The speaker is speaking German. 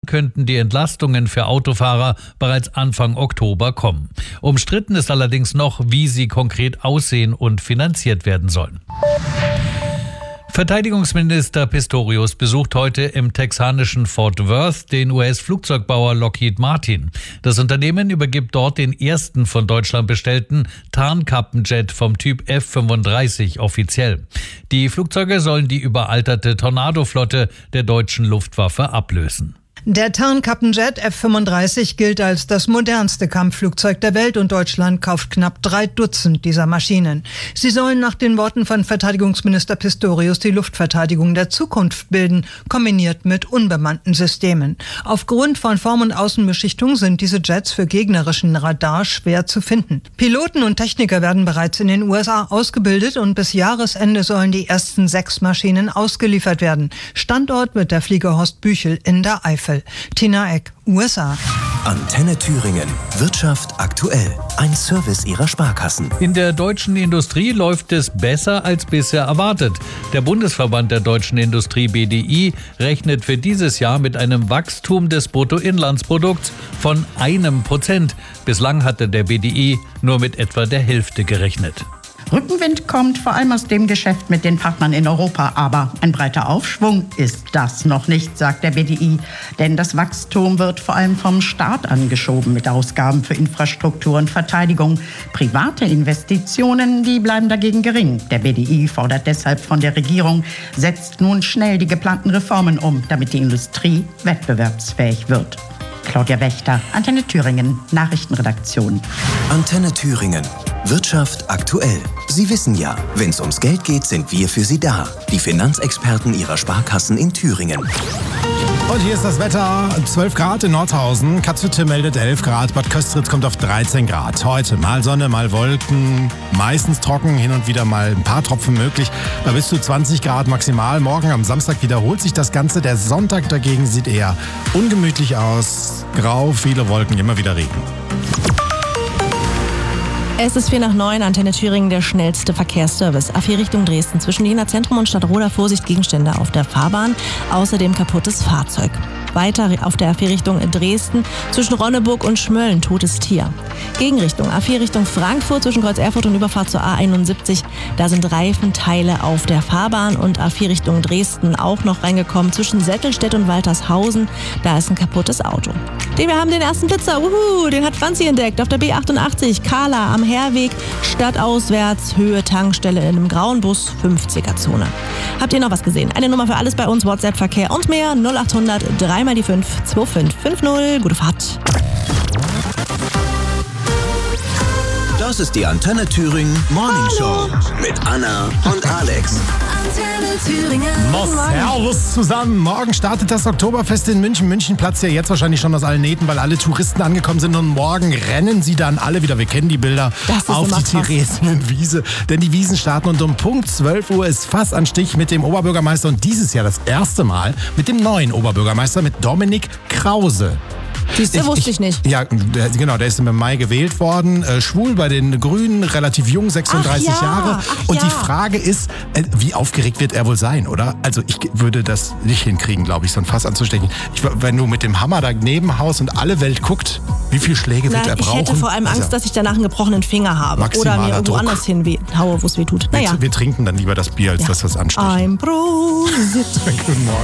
könnten die Entlastungen für Autofahrer bereits Anfang Oktober kommen. Umstritten ist allerdings noch, wie sie konkret aussehen und finanziert werden sollen. Verteidigungsminister Pistorius besucht heute im texanischen Fort Worth den US-Flugzeugbauer Lockheed Martin. Das Unternehmen übergibt dort den ersten von Deutschland bestellten Tarnkappenjet vom Typ F-35 offiziell. Die Flugzeuge sollen die überalterte Tornado-Flotte der deutschen Luftwaffe ablösen. Der Tarnkappenjet F-35 gilt als das modernste Kampfflugzeug der Welt und Deutschland kauft knapp 3 Dutzend dieser Maschinen. Sie sollen nach den Worten von Verteidigungsminister Pistorius die Luftverteidigung der Zukunft bilden, kombiniert mit unbemannten Systemen. Aufgrund von Form- und Außenbeschichtung sind diese Jets für gegnerischen Radar schwer zu finden. Piloten und Techniker werden bereits in den USA ausgebildet und bis Jahresende sollen die ersten 6 Maschinen ausgeliefert werden. Standort wird der Flieger Horst Büchel in der Eifel. Tina Eck, USA. Antenne Thüringen. Wirtschaft aktuell. Ein Service Ihrer Sparkassen. In der deutschen Industrie läuft es besser als bisher erwartet. Der Bundesverband der deutschen Industrie BDI rechnet für dieses Jahr mit einem Wachstum des Bruttoinlandsprodukts von 1%. Bislang hatte der BDI nur mit etwa der Hälfte gerechnet. Rückenwind kommt vor allem aus dem Geschäft mit den Partnern in Europa. Aber ein breiter Aufschwung ist das noch nicht, sagt der BDI. Denn das Wachstum wird vor allem vom Staat angeschoben mit Ausgaben für Infrastruktur und Verteidigung. Private Investitionen, die bleiben dagegen gering. Der BDI fordert deshalb von der Regierung, setzt nun schnell die geplanten Reformen um, damit die Industrie wettbewerbsfähig wird. Claudia Wächter, Antenne Thüringen, Nachrichtenredaktion. Antenne Thüringen. Wirtschaft aktuell. Sie wissen ja, wenn es ums Geld geht, sind wir für Sie da. Die Finanzexperten Ihrer Sparkassen in Thüringen. Und hier ist das Wetter. 12 Grad in Nordhausen, Katzhütte meldet 11 Grad, Bad Köstritz kommt auf 13 Grad. Heute mal Sonne, mal Wolken, meistens trocken, hin und wieder mal ein paar Tropfen möglich. Bei bis zu 20 Grad maximal. Morgen am Samstag wiederholt sich das Ganze. Der Sonntag dagegen sieht eher ungemütlich aus. Grau, viele Wolken, immer wieder Regen. Es ist 8:45, Antenne Thüringen, der schnellste Verkehrsservice. A4 Richtung Dresden, zwischen Jena Zentrum und Stadtroda Vorsicht, Gegenstände auf der Fahrbahn, außerdem kaputtes Fahrzeug. Weiter auf der A4 Richtung Dresden, zwischen Ronneburg und Schmölln, totes Tier. Gegenrichtung A4 Richtung Frankfurt, zwischen Kreuz Erfurt und Überfahrt zur A71, da sind Reifenteile auf der Fahrbahn. Und A4 Richtung Dresden auch noch reingekommen, zwischen Settelstedt und Waltershausen, da ist ein kaputtes Auto. Wir haben den ersten Blitzer, den hat Franzi entdeckt, auf der B88, Kahla am Herweg, stadtauswärts, Höhe Tankstelle in einem grauen Bus, 50er-Zone. Habt ihr noch was gesehen? Eine Nummer für alles bei uns, WhatsApp-Verkehr und mehr, 0800 3 mal die 5 2550. Gute Fahrt. Das ist die Antenne Thüringen Morning Show mit Anna und Alex. Antenne Thüringen. Servus zusammen. Morgen startet das Oktoberfest in München. München platzt ja jetzt wahrscheinlich schon aus allen Nähten, weil alle Touristen angekommen sind. Und morgen rennen sie dann alle wieder, wir kennen die Bilder, auf die Theresienwiese. Denn die Wiesen starten und um Punkt 12 Uhr ist Fass an Stich mit dem Oberbürgermeister. Und dieses Jahr das erste Mal mit dem neuen Oberbürgermeister, mit Dominik Krause. Siehste, wusste ich nicht. Ja, genau, der ist im Mai gewählt worden. Schwul bei den Grünen, relativ jung, 36 Jahre. Und die Frage ist, wie aufgeregt wird er wohl sein, oder? Also ich würde das nicht hinkriegen, glaube ich, so ein Fass anzustechen. Wenn du mit dem Hammer da neben Haus und alle Welt guckt, wie viele Schläge wird er brauchen? Ich hätte vor allem Angst, dass ich danach einen gebrochenen Finger habe. Oder mir irgendwo anders hinhaue, wo es weh tut. Wir trinken dann lieber das Bier, als dass das anstechen. Ein Prosit. Guten Morgen.